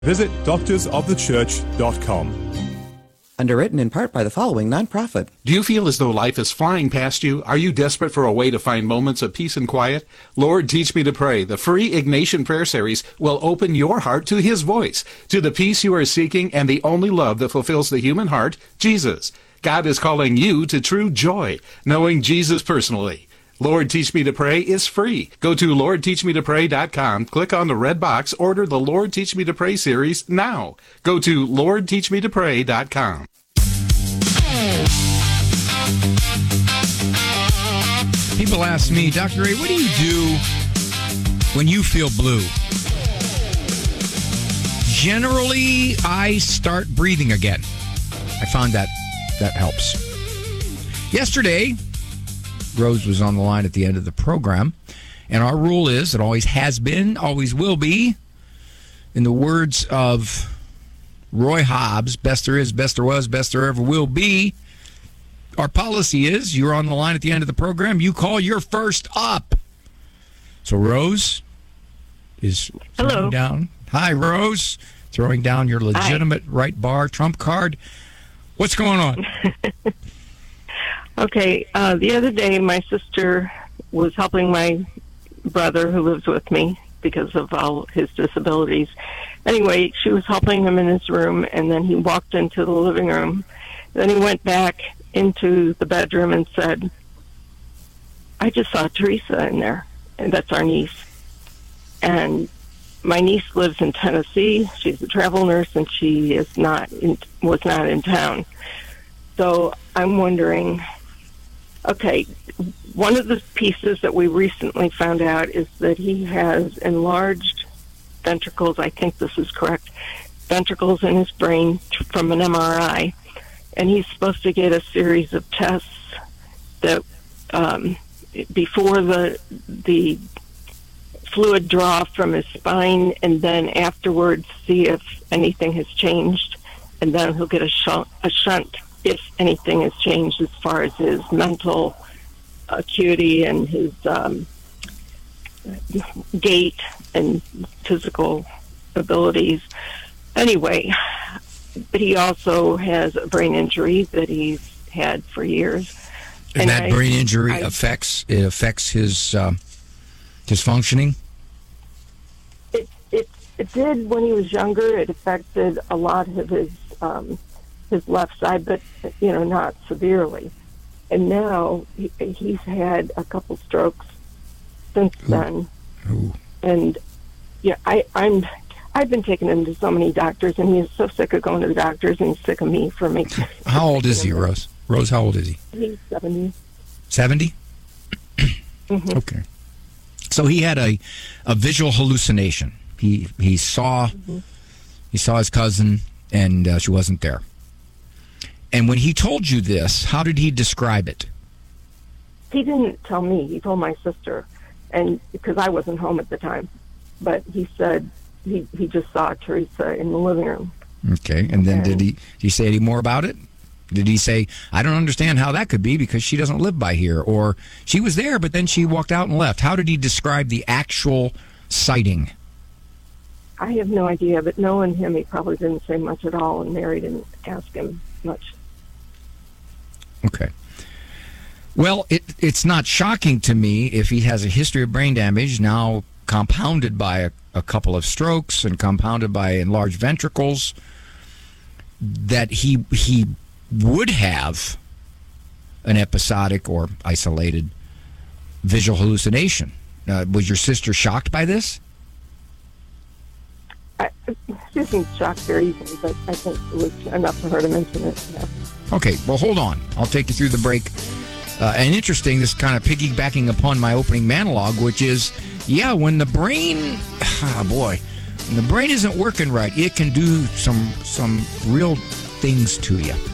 Visit doctorsofthechurch.com. Underwritten in part by the following nonprofit. Do you feel as though life is flying past you? Are you desperate for a way to find moments of peace and quiet? Lord, Teach Me to Pray, the free Ignatian prayer series, will open your heart to His voice, to the peace you are seeking and the only love that fulfills the human heart, Jesus. God is calling you to true joy, knowing Jesus personally. Lord, Teach Me to Pray is free. Go to LordTeachMeToPray.com, click on the red box, order the Lord, Teach Me to Pray series now. Go to LordTeachMeToPray.com. People ask me, Dr. Ray, what do you do when you feel blue? Generally, I start breathing again. I found that helps. Yesterday, Rose was on the line at the end of the program, and our rule is, it always has been, always will be, in the words of Roy Hobbs, best there is, best there was, best there ever will be, our policy is, you're on the line at the end of the program, you call your first up. So Rose is throwing down. Hi, Rose. Throwing down your legitimate right bar trump card. What's going on? Okay, the other day my sister was helping my brother who lives with me because of all his disabilities. Anyway, she was helping him in his room, and then he walked into the living room. Then he went back into the bedroom and said, I just saw Teresa in there, and that's our niece. And my niece lives in Tennessee. She's a travel nurse, and she was not in town. So I'm wondering, okay, one of the pieces that we recently found out is that he has enlarged ventricles, I think this is correct, ventricles in his brain from an MRI. And he's supposed to get a series of tests that before the fluid draw from his spine, and then afterwards see if anything has changed, and then he'll get a shunt if anything has changed as far as his mental acuity and his gait and physical abilities. Anyway, but he also has a brain injury that he's had for years. And that brain injury affects his functioning? It did when he was younger. It affected a lot of his left side, but not severely. And now he's had a couple strokes since then. Ooh. And I've been taking him to so many doctors, and he's so sick of going to the doctors, and he's sick of me for making. How old is he, Rose? Rose, how old is he? He's 70. 70? Mm-hmm. Okay. So he had a visual hallucination. He saw his cousin, and she wasn't there. And when he told you this, how did he describe it? He didn't tell me. He told my sister, and because I wasn't home at the time. But he said he just saw Teresa in the living room. Okay, and then did he say any more about it? Did he say, I don't understand how that could be because she doesn't live by here, or she was there but then she walked out and left? How did he describe the actual sighting? I have no idea, but knowing him, he probably didn't say much at all, and Mary didn't ask him much. Okay. Well, it's not shocking to me if he has a history of brain damage, now compounded by a couple of strokes and compounded by enlarged ventricles, that he would have an episodic or isolated visual hallucination. Was your sister shocked by this? She seemed shocked very easily, but I think it was enough for her to mention it. Yeah. Okay, well, hold on. I'll take you through the break. And interesting, this kind of piggybacking upon my opening monologue, which is, when the brain, when the brain isn't working right, it can do some real things to you.